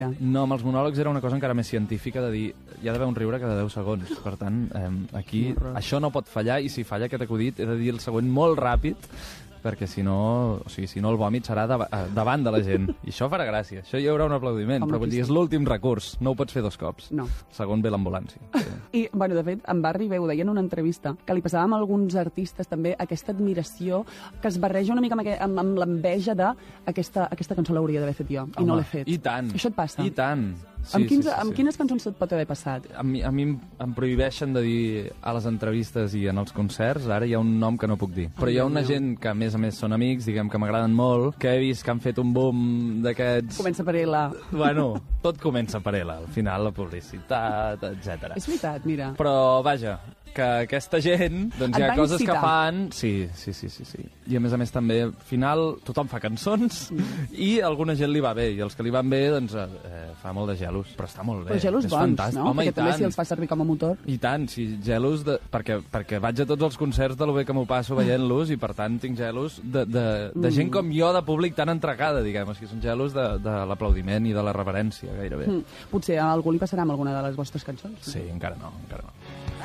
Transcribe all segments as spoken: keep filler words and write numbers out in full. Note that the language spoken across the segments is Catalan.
No, amb els monòlegs era una cosa encara més científica de dir, hi ha d'haver un riure cada deu segons. Per tant, eh, aquí això no pot fallar, i si falla aquest acudit he de dir el següent molt ràpid, perquè si no, o sigui, si no el vòmit serà de, davant de la gent. I això farà gràcia, això hi haurà un aplaudiment. Home, però vull dir, és l'últim recurs, no ho pots fer dos cops. No. Segon ve l'ambulància. Sí. I, bueno, de fet, em va arribar, ho deia en una entrevista, que li passava amb alguns artistes també aquesta admiració que es barreja una mica amb, amb, amb l'enveja de aquesta, aquesta cançó l'hauria d'haver fet jo, i Home, no l'he fet. I tant. Això et passa? I tant. Sí, amb, quins, sí, sí, amb sí. quines cançons et pot haver passat? A mi, a mi em prohibeixen de dir a les entrevistes i en els concerts, ara hi ha un nom que no puc dir. Però hi ha una gent que, a més a més, són amics, diguem que m'agraden molt, que he vist que han fet un boom d'aquests... Comença per ella. Bueno, tot comença per ella, al final la publicitat, etcètera. És veritat, mira. Però, vaja, que aquesta gent, doncs Et hi ha va coses incitar. que fan... Sí, sí, sí, sí, sí. I a més a més també, al final, tothom fa cançons mm. i a alguna gent li va bé, i els que li van bé, doncs, eh, fa molt de gelos. Però està molt bé. Però gelos és bons, fantàstic. no? Home, perquè i també tant. si els fa servir com a motor. I tant, sí, gelos, de, perquè, perquè vaig a tots els concerts de lo bé que m'ho passo veient-los, i per tant tinc gelos de, de, de Mm. gent com jo, de públic tan entregada, diguem. O sigui, són gelos de, de l'aplaudiment i de la reverència, gairebé. Mm. Potser a algú li passarà amb alguna de les vostres cançons? Sí, encara no, encara no.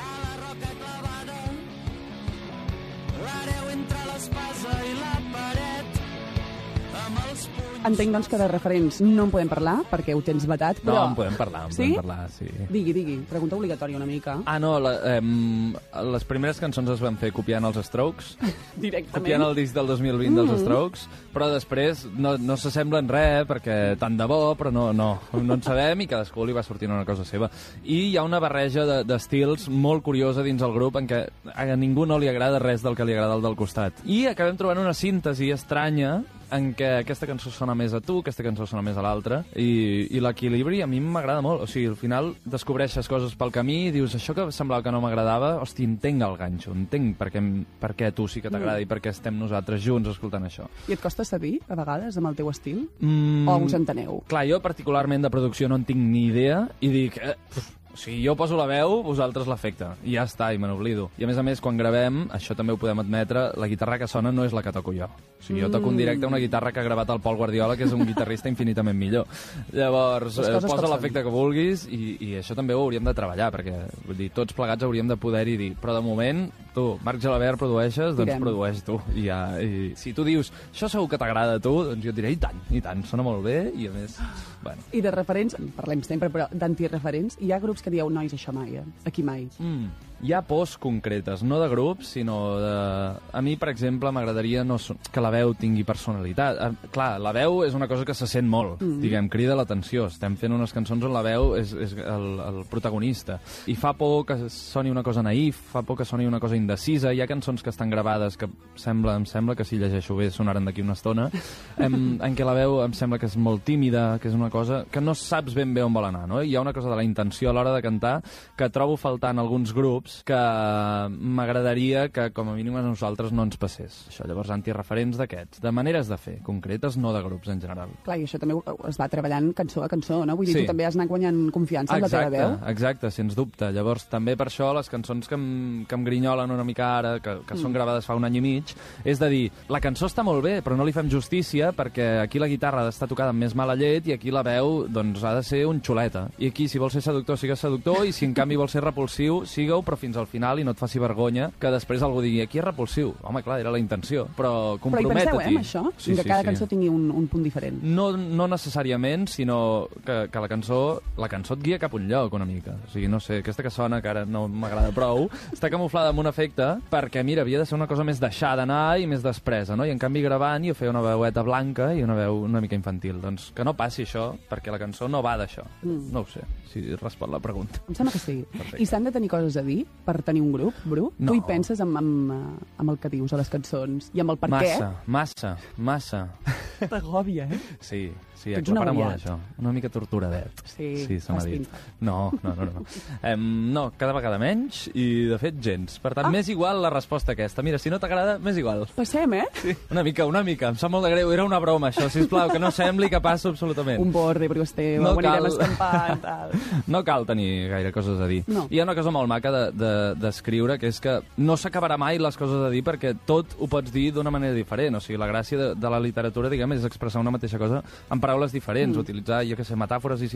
Entenc, doncs, que de referents no en podem parlar, perquè ho tens vetat, però... No, en podem parlar, en sí? podem parlar, sí. Digui, digui, pregunta obligatòria una mica. Ah, no, la, eh, les primeres cançons es van fer copiant els Strokes, Directament. copiant el disc del dos mil vint dels Strokes, però després no, no s'assemblen res, perquè tant de bo, però no, no, no en sabem, i cadascú li va sortint una cosa seva. I hi ha una barreja d'estils de, molt curiosa dins el grup, en què a ningú no li agrada res del que li agrada al del costat. I acabem trobant una síntesi estranya en què aquesta cançó sona més a tu, aquesta cançó sona més a l'altra, i, i l'equilibri a mi m'agrada molt. O sigui, al final descobreixes coses pel camí i dius, això que semblava que no m'agradava, hosti, entenc el ganxo, entenc per què, per què a tu sí que t'agrada mm. i per què estem nosaltres junts escoltant això. I et costa cedir, a vegades, amb el teu estil? Mm, o us enteneu? Clar, jo particularment de producció no en tinc ni idea, i dic... Eh, pf, o sigui, jo poso la veu, vosaltres l'efecte, i ja està, i me n'oblido. I a més a més, quan gravem, això també ho podem admetre, la guitarra que sona no és la que toco jo. O sigui, jo toco en directe una guitarra que ha gravat el Pol Guardiola, que és un guitarrista infinitament millor. Llavors, eh, posa l'efecte que vulguis, i, i això també ho hauríem de treballar, perquè, vull dir, tots plegats hauríem de poder-hi dir, però de moment, tu, Marc Gelabert, produeixes, doncs Direm. produeix tu. I, ja, i si tu dius, això segur que t'agrada a tu, doncs jo et diré, i tant, i tant, sona molt bé, i a més, bueno. I de referents, parlem sempre, però d'antireferents, hi ha grups que dieu, nois, això mai, eh? Aquí mai. Mm. Hi ha pors concretes, no de grups, sinó de... A mi, per exemple, m'agradaria no... que la veu tingui personalitat. Eh, clar, la veu és una cosa que se sent molt, mm. diguem, crida l'atenció. Estem fent unes cançons on la veu és, és el, el protagonista. I fa por que soni una cosa naïf, fa por que soni una cosa indecisa. Hi ha cançons que estan gravades que sembla, em sembla que si llegeixo bé sonaran d'aquí una estona, en, en què la veu em sembla que és molt tímida, que és una cosa que no saps ben bé on vol anar, no? Hi ha una cosa de la intenció a l'hora de cantar que trobo faltant alguns grups que m'agradaria que com a mínim a nosaltres no ens passés. Això, llavors, antireferents d'aquests, de maneres de fer, concretes, no de grups en general. Clar, i això també es va treballant cançó a cançó, no? Vull dir, Sí. tu també has anat guanyant confiança en la teva veu. Exacte, sens dubte. Llavors, també per això les cançons que em, que em grinyolen una mica ara, que, que mm. són gravades fa un any i mig, és de dir, la cançó està molt bé, però no li fem justícia perquè aquí la guitarra ha d'estar tocada amb més mala llet i aquí la veu, doncs, ha de ser un xuleta. I aquí, si vol ser seductor, sigues seductor, i si en canvi vol ser repulsiu, siga-ho, però fins al final, i no et faci vergonya que després algú digui, aquí és repulsiu. Home, clar, era la intenció, però compromet-t'hi. Però hi penseu, eh, amb això? Sí, que sí, cada sí. cançó tingui un, un punt diferent. No, no necessàriament, sinó que, que la cançó la cançó et guia cap a un lloc una mica. O sigui, no sé, aquesta que sona, que ara no m'agrada prou, està camuflada amb un efecte perquè, mira, havia de ser una cosa més deixada anar i més despresa, no? I en canvi gravant jo feia una veueta blanca i una veu una mica infantil. Doncs que no passi això, perquè la cançó no va d'això. Mm. No ho sé, si respon la pregunta. Em sembla que sí. Perfecte. I s'han de tenir coses a dir per tenir un grup, Bru? No. Tu hi penses amb, amb, amb el que dius a les cançons i amb el per massa, què? Massa, massa, massa. T'agòbia, eh? Sí, sí, Tu ets un aclapara molt agobiat. això. Una mica torturadet. Sí, sí se m'ha fas dit. pinta. No, no, no, no. Um, no, cada vegada menys i, de fet, gens. Per tant, Ah. m'és igual la resposta aquesta. Mira, si no t'agrada, m'és igual. Passem, eh? Sí. Una mica, una mica. Em sap molt de greu. Era una broma, això. Sisplau, que no sembli que passo absolutament. Un borde, Bru Esteve, No ho anirem cal. escampant, tal. No cal tenir gaire coses a dir. No. Hi ha una cosa molt maca de, d'escriure, de, que és que no s'acabarà mai les coses a dir perquè tot ho pots dir d'una manera diferent. O sigui, la gràcia de, de la literatura, diguem, és expressar una mateixa cosa en paraules diferents, mm. utilitzar, jo què sé, metàfores i